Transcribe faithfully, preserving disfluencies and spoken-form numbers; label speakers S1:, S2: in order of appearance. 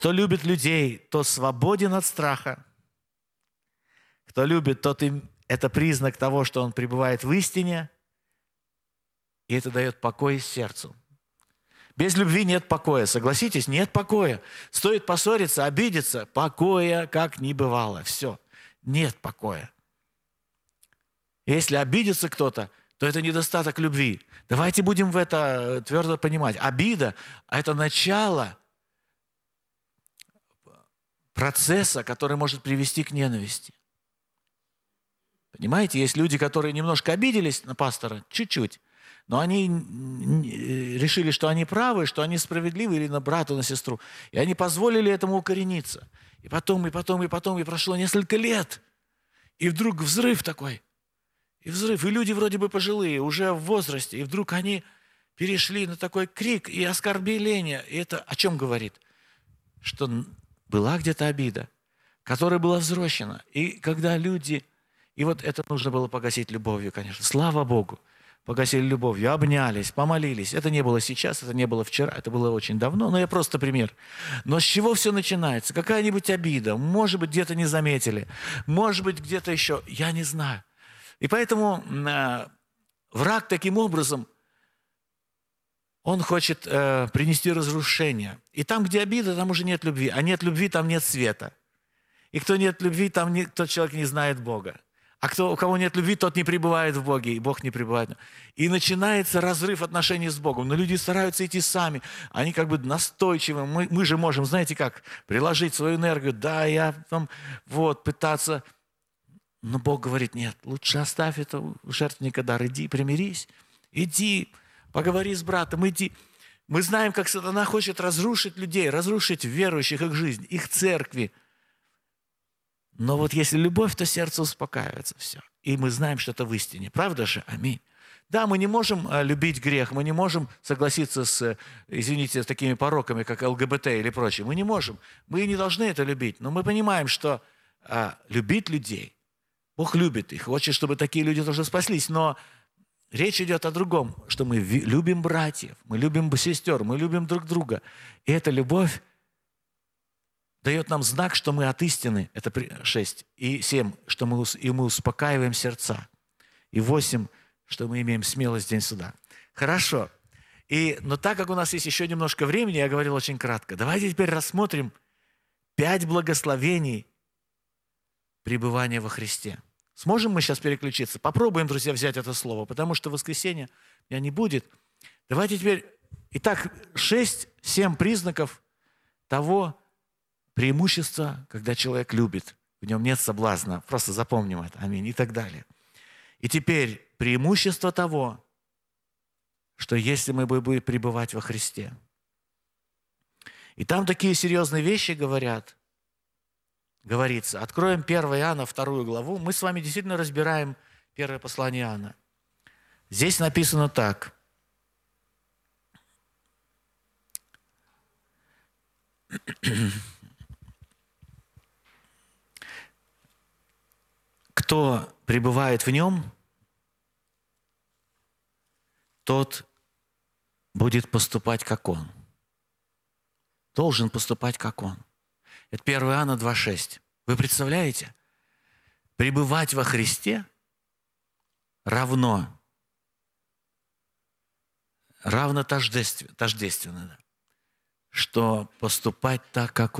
S1: Кто любит людей, тот свободен от страха. Кто любит, тот им... это признак того, что он пребывает в истине, и это дает покой сердцу. Без любви нет покоя. Согласитесь, нет покоя. Стоит поссориться, обидеться, покоя как не бывало. Все, нет покоя. Если обидится кто-то, то это недостаток любви. Давайте будем в это твердо понимать. Обида – это начало процесса, который может привести к ненависти. Понимаете, есть люди, которые немножко обиделись на пастора, чуть-чуть, но они решили, что они правы, что они справедливы, или на брата, на сестру. И они позволили этому укорениться. И потом, и потом, и потом, и прошло несколько лет. И вдруг взрыв такой. И взрыв. И люди вроде бы пожилые, уже в возрасте. И вдруг они перешли на такой крик и оскорбление. И это о чем говорит? Что была где-то обида, которая была взрощена. И когда люди... И вот это нужно было погасить любовью, конечно. Слава Богу. Погасили любовью, обнялись, помолились. Это не было сейчас, это не было вчера, это было очень давно, но я просто пример. Но с чего все начинается? Какая-нибудь обида, может быть, где-то не заметили, может быть, где-то еще, я не знаю. И поэтому э, враг таким образом, он хочет э, принести разрушение. И там, где обида, там уже нет любви, а нет любви, там нет света. И кто нет любви, там не, тот человек не знает Бога. А кто, у кого нет любви, тот не пребывает в Боге, и Бог не пребывает. И начинается разрыв отношений с Богом. Но люди стараются идти сами. Они как бы настойчивы. Мы, мы же можем, знаете как, приложить свою энергию. Да, я там, вот, пытаться. Но Бог говорит, нет, лучше оставь это у жертвенника дар. Иди, примирись. Иди, поговори с братом, иди. Мы знаем, как сатана хочет разрушить людей, разрушить верующих, их жизнь, их церкви. Но вот если любовь, то сердце успокаивается, все. И мы знаем, что это в истине. Правда же? Аминь. Да, мы не можем любить грех, мы не можем согласиться с, извините, с такими пороками, как ЛГБТ или прочее. Мы не можем. Мы не должны это любить. Но мы понимаем, что а, любить людей, Бог любит их, хочет, чтобы такие люди тоже спаслись. Но речь идет о другом, что мы любим братьев, мы любим сестер, мы любим друг друга. И эта любовь дает нам знак, что мы от истины, это шесть, и семь, что мы, и мы успокаиваем сердца, и восемь, что мы имеем смелость в день суда. Хорошо. И, но так как у нас есть еще немножко времени, я говорил очень кратко, давайте теперь рассмотрим пять благословений пребывания во Христе. Сможем мы сейчас переключиться? Попробуем, друзья, взять это слово, потому что в воскресенье меня не будет. Давайте теперь, итак, шесть-семь признаков того, преимущество, когда человек любит, в нем нет соблазна, просто запомним это, аминь, и так далее. И теперь преимущество того, что если мы будем пребывать во Христе. И там такие серьезные вещи говорят, говорится. Откроем первое Иоанна, вторую главу. Мы с вами действительно разбираем первое послание Иоанна. Здесь написано так. Кто пребывает в нем, тот будет поступать, как он. Должен поступать, как он. Это первое Иоанна два шесть. Вы представляете? Пребывать во Христе равно, равно тождественно, тождественно, что поступать так, как